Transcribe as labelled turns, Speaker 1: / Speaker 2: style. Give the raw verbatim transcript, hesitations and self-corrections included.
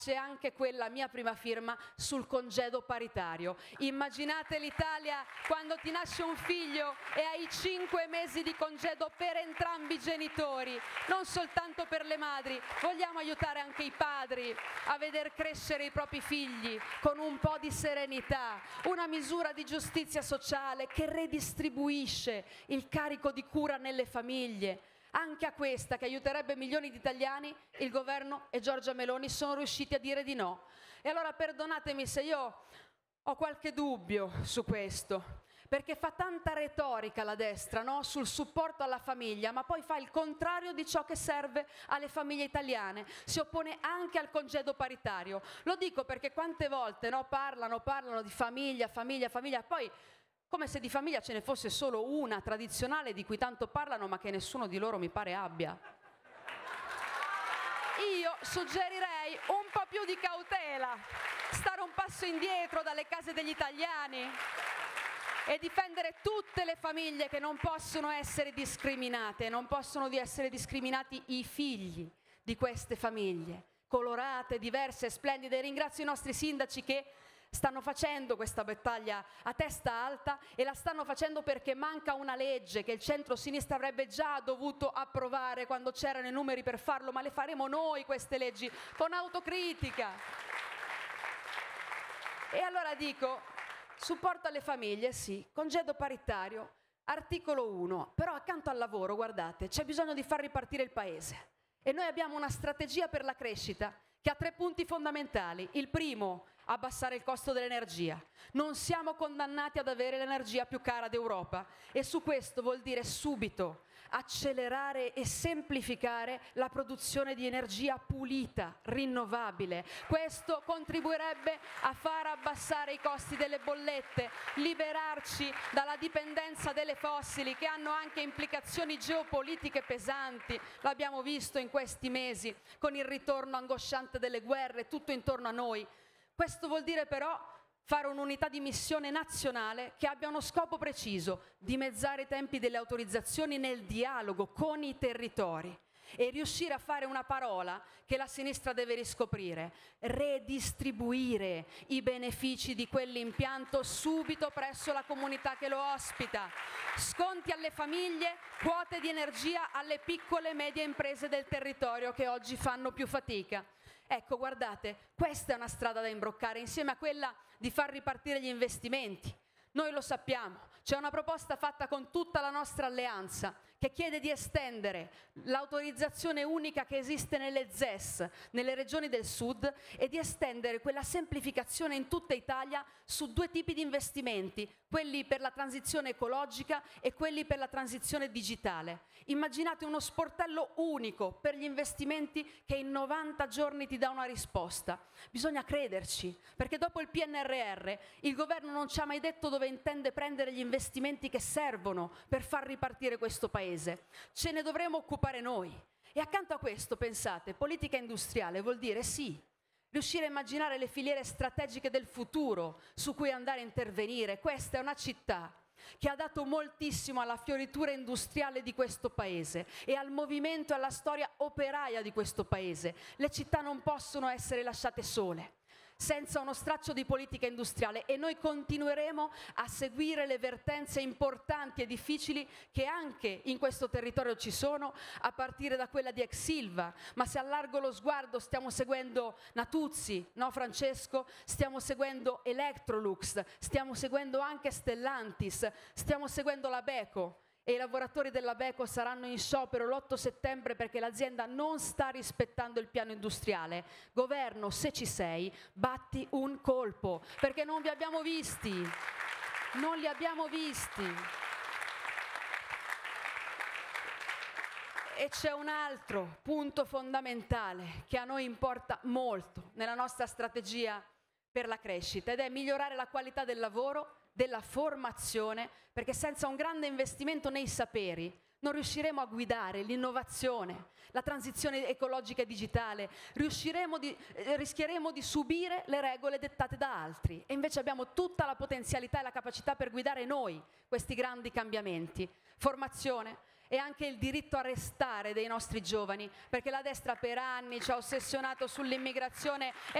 Speaker 1: c'è anche quella mia prima firma sul congedo paritario. Immaginate l'Italia quando ti nasce un figlio e hai cinque mesi di congedo per entrambi i genitori, non soltanto per le madri. Vogliamo aiutare anche i padri a veder crescere i propri figli con un po' di serenità, una misura di giustizia sociale che redistribuisce il carico di cura nelle famiglie. Anche a questa, che aiuterebbe milioni di italiani, il governo e Giorgia Meloni sono riusciti a dire di no. E allora perdonatemi se io ho qualche dubbio su questo, perché fa tanta retorica la destra, no? Sul supporto alla famiglia, ma poi fa il contrario di ciò che serve alle famiglie italiane. Si oppone anche al congedo paritario. Lo dico perché quante volte, no, parlano, parlano di famiglia, famiglia, famiglia, poi come se di famiglia ce ne fosse solo una tradizionale di cui tanto parlano ma che nessuno di loro mi pare abbia. Io suggerirei un po' più di cautela, stare un passo indietro dalle case degli italiani e difendere tutte le famiglie che non possono essere discriminate, non possono di essere discriminati i figli di queste famiglie, colorate, diverse, splendide. Ringrazio i nostri sindaci che stanno facendo questa battaglia a testa alta e la stanno facendo perché manca una legge che il centro-sinistra avrebbe già dovuto approvare quando c'erano i numeri per farlo, ma le faremo noi queste leggi con autocritica. E allora dico, supporto alle famiglie, sì, congedo paritario, articolo uno, però accanto al lavoro, guardate, c'è bisogno di far ripartire il paese e noi abbiamo una strategia per la crescita che ha tre punti fondamentali. Il primo, abbassare il costo dell'energia. Non siamo condannati ad avere l'energia più cara d'Europa e su questo vuol dire subito accelerare e semplificare la produzione di energia pulita, rinnovabile. Questo contribuirebbe a far abbassare i costi delle bollette, liberarci dalla dipendenza delle fossili che hanno anche implicazioni geopolitiche pesanti. L'abbiamo visto in questi mesi con il ritorno angosciante delle guerre tutto intorno a noi. Questo vuol dire però fare un'unità di missione nazionale che abbia uno scopo preciso, dimezzare i tempi delle autorizzazioni nel dialogo con i territori e riuscire a fare una parola che la sinistra deve riscoprire: redistribuire i benefici di quell'impianto subito presso la comunità che lo ospita, sconti alle famiglie, quote di energia alle piccole e medie imprese del territorio che oggi fanno più fatica. Ecco, guardate, questa è una strada da imbroccare insieme a quella di far ripartire gli investimenti. Noi lo sappiamo, c'è una proposta fatta con tutta la nostra alleanza che chiede di estendere l'autorizzazione unica che esiste nelle Z E S, nelle regioni del sud, e di estendere quella semplificazione in tutta Italia su due tipi di investimenti, quelli per la transizione ecologica e quelli per la transizione digitale. Immaginate uno sportello unico per gli investimenti che in novanta giorni ti dà una risposta. Bisogna crederci, perché dopo il P N R R il governo non ci ha mai detto dove intende prendere gli investimenti che servono per far ripartire questo paese. Ce ne dovremo occupare noi. E accanto a questo, pensate, politica industriale vuol dire sì, riuscire a immaginare le filiere strategiche del futuro su cui andare a intervenire. Questa è una città che ha dato moltissimo alla fioritura industriale di questo paese e al movimento e alla storia operaia di questo paese. Le città non possono essere lasciate sole senza uno straccio di politica industriale e noi continueremo a seguire le vertenze importanti e difficili che anche in questo territorio ci sono, a partire da quella di ex Ilva, ma se allargo lo sguardo stiamo seguendo Natuzzi, no Francesco? Stiamo seguendo Electrolux, stiamo seguendo anche Stellantis, stiamo seguendo la Beko. E i lavoratori della Beko saranno in sciopero l'otto settembre perché l'azienda non sta rispettando il piano industriale. Governo, se ci sei, batti un colpo, perché non vi abbiamo visti, non li abbiamo visti. E c'è un altro punto fondamentale che a noi importa molto nella nostra strategia per la crescita ed è migliorare la qualità del lavoro, della formazione, perché senza un grande investimento nei saperi non riusciremo a guidare l'innovazione, la transizione ecologica e digitale, riusciremo di, eh, rischieremo di subire le regole dettate da altri e invece abbiamo tutta la potenzialità e la capacità per guidare noi questi grandi cambiamenti. Formazione e anche il diritto a restare dei nostri giovani, perché la destra per anni ci ha ossessionato sull'immigrazione